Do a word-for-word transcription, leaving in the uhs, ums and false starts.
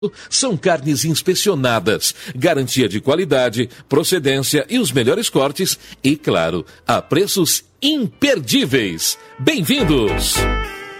São carnes inspecionadas, garantia de qualidade, procedência e os melhores cortes e, claro, a preços imperdíveis. Bem-vindos!